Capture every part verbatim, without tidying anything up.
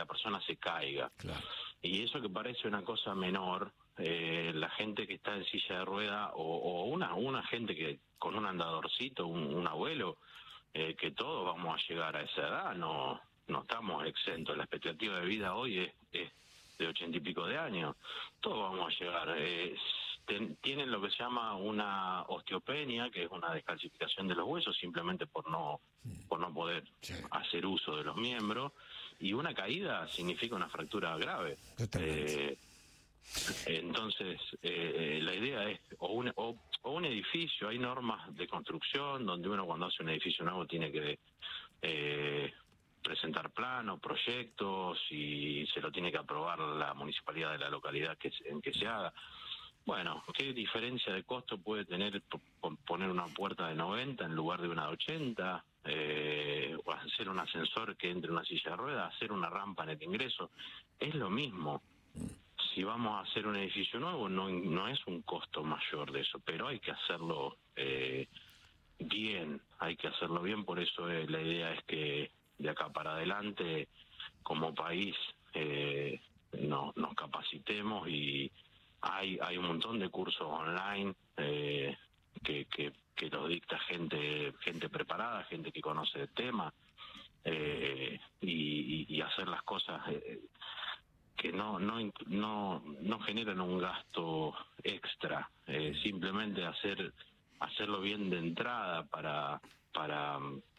la persona se caiga. Claro. Y eso que parece una cosa menor, eh, la gente que está en silla de rueda o, o una una gente que con un andadorcito, un, un abuelo, eh, que todos vamos a llegar a esa edad, no no estamos exentos. La expectativa de vida hoy es, es de ochenta y pico de años, todos vamos a llegar. Eh, ten, tienen lo que se llama una osteopenia, que es una descalcificación de los huesos simplemente por no por no poder sí. hacer uso de los miembros, y una caída significa una fractura grave. Totalmente. Eh, entonces, eh, la idea es, o un, o, o un edificio, hay normas de construcción donde uno cuando hace un edificio nuevo tiene que eh, presentar planos, proyectos, y se lo tiene que aprobar la municipalidad de la localidad que, en que se haga. Bueno, ¿qué diferencia de costo puede tener poner una puerta de noventa en lugar de una de ochenta? Eh, o hacer un ascensor que entre una silla de ruedas, hacer una rampa en el ingreso. Es lo mismo. Si vamos a hacer un edificio nuevo, no, no es un costo mayor de eso, pero hay que hacerlo eh, bien, hay que hacerlo bien. Por eso eh, la idea es que de acá para adelante, como país, eh, no, nos capacitemos, y hay hay un montón de cursos online eh, que, que que los dicta gente gente preparada, gente que conoce el tema, eh, y, y hacer las cosas eh, que no no no no generan un gasto extra, eh, simplemente hacer hacerlo bien de entrada para para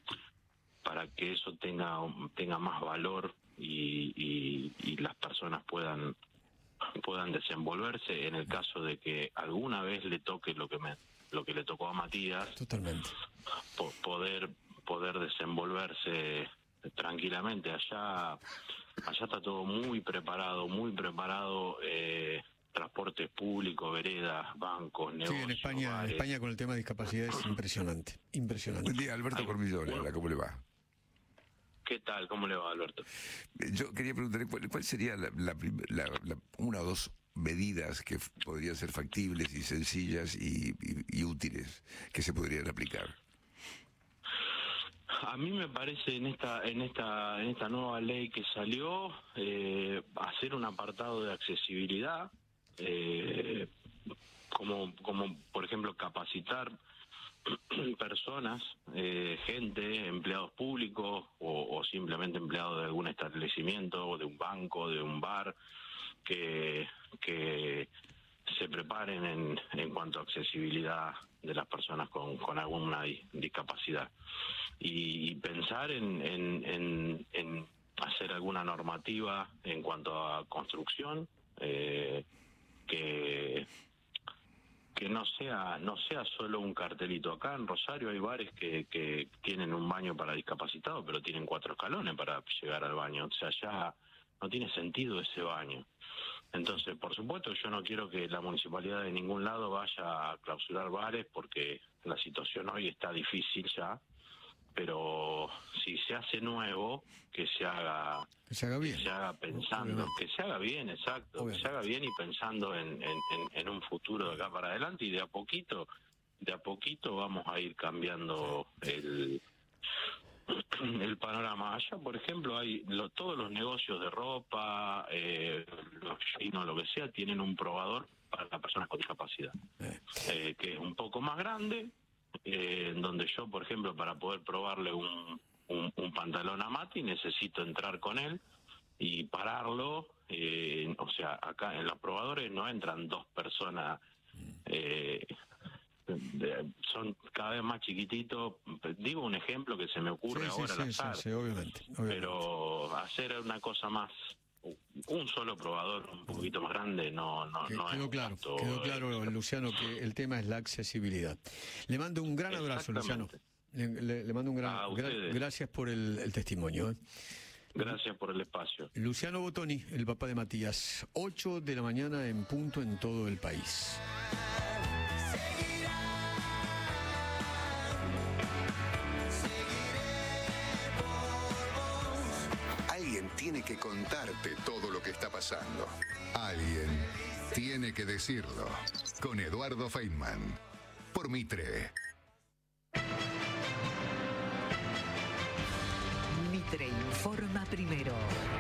para que eso tenga tenga más valor, y, y, y las personas puedan puedan desenvolverse en el caso de que alguna vez le toque lo que me lo que le tocó a Matías. Totalmente. Po poder poder desenvolverse tranquilamente. Allá allá está todo muy preparado, muy preparado, eh, transporte público, veredas, bancos, negocios. Sí, en España, en bares. España con el tema de discapacidad es impresionante, impresionante. Buen día, Alberto Cormillone, hola, ¿cómo le va? ¿Qué tal? ¿Cómo le va, Alberto? Yo quería preguntarle cuál, cuál sería la, la, la, la, una o dos medidas que podrían ser factibles y sencillas y, y, y útiles que se podrían aplicar. A mí me parece en esta en esta en esta nueva ley que salió, eh, hacer un apartado de accesibilidad, eh, como como por ejemplo capacitar personas, eh, gente, empleados públicos o, o simplemente empleados de algún establecimiento, de un banco, de un bar, que que se preparen en, en cuanto a accesibilidad de las personas con, con alguna discapacidad, y, y pensar en, en, en, en hacer alguna normativa en cuanto a construcción, eh, que que no sea no sea solo un cartelito. Acá en Rosario hay bares que, que tienen un baño para discapacitados, pero tienen cuatro escalones para llegar al baño. O sea, ya no tiene sentido ese baño. Entonces, por supuesto, yo no quiero que la municipalidad de ningún lado vaya a clausurar bares, porque la situación hoy está difícil ya, pero si se hace nuevo, que se haga que se haga bien, que se haga pensando, obviamente. que se haga bien, exacto, obviamente. que se haga bien y pensando en, en, en, en un futuro de acá para adelante, y de a poquito, de a poquito vamos a ir cambiando el el panorama. Allá, por ejemplo, hay lo, todos los negocios de ropa, eh, los chinos, lo que sea, tienen un probador para las personas con discapacidad, eh, que es un poco más grande, eh, en donde yo, por ejemplo, para poder probarle un, un, un pantalón a Mati, necesito entrar con él y pararlo. Eh, o sea, acá en los probadores no entran dos personas, eh, de, son cada vez más chiquititos. Digo un ejemplo que se me ocurre sí, ahora sí, al azar, sí, sí, obviamente, obviamente. Pero hacer una cosa más, un solo probador un poquito más grande, no no que, no quedó es claro, tanto, quedó claro, eh, Luciano, que el tema es la accesibilidad. Le mando un gran abrazo, Luciano. Le, le, le mando un gran gra, gracias por el, el testimonio. ¿eh? Gracias por el espacio. Luciano Bottoni, el papá de Matías, ocho de la mañana en punto en todo el país. Alguien tiene que contarte todo lo que está pasando. Alguien tiene que decirlo. Con Eduardo Feynman. Por Mitre. Mitre informa primero.